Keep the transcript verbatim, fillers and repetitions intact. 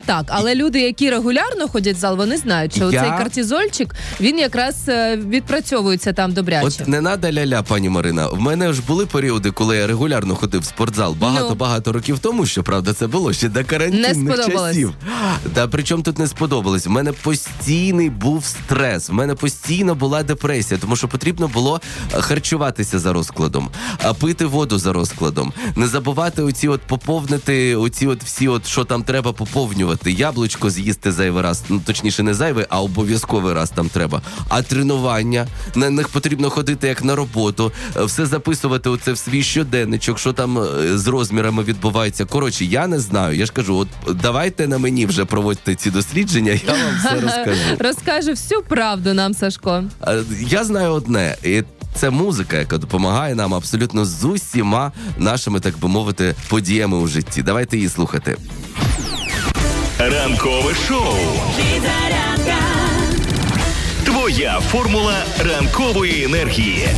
так. Але люди, які регулярно ходять в зал, вони знають, що Я... цей кортизольчик, він якраз відпрацьовується там добряче. От не надо ля-ля, пані Марина. В мене ж були періоди, коли я регулярно ходив в спортзал. Багато-багато років тому, що, правда, це було ще до карантинних часів. Та причому тут не сподобалось. В мене постійний був стрес, в мене постійно була депресія, тому що потрібно було харчуватися за розкладом, пити воду за розкладом, не забувати оці от поповнити, оці от всі от, що там треба поповнювати. Яблучко з'їсти зайвий раз, ну точніше не зайвий, а обов'язковий раз там треба. А тренування, на них потрібно ходити як на роботу, все записувати оце в свій щоденничок, що там з розмірами відбувається. Коротше, я не знаю, я ж кажу, от давайте на мені вже проводьте ці дослідження, я вам все розкажу. Розкаже всю правду нам, Сашко. Я знаю одне, і це музика, яка допомагає нам абсолютно з усіма нашими, так би мовити, подіями у житті. Давайте її слухати. Ранкове шоу. Твоя формула ранкової енергії.